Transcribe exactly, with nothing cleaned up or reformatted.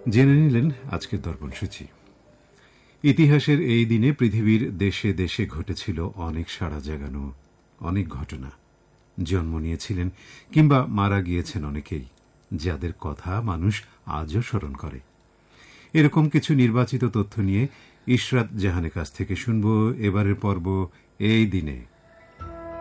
জেনে নিলেন আজকের দর্পণসূচি। ইতিহাসের এই দিনে পৃথিবীর দেশে দেশে ঘটেছিল অনেক সাড়া জাগানো অনেক ঘটনা। জন্ম নিয়েছিলেন কিংবা মারা গিয়েছেন অনেকেই, যাদের কথা মানুষ আজও স্মরণ করে। এরকম কিছু নির্বাচিত তথ্য নিয়ে ইশরাত জাহানের কাছ থেকে শুনব এবারের পর্ব এই দিনে।